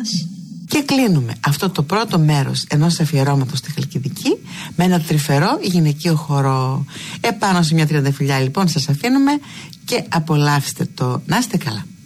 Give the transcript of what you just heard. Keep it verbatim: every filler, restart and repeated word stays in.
Και κλείνουμε αυτό το πρώτο μέρος ενός αφιερώματος στη Χαλκιδική με ένα τρυφερό γυναικείο χορό. Επάνω σε μια τριανταφυλλιά λοιπόν σας αφήνουμε και απολαύστε το. Να είστε καλά.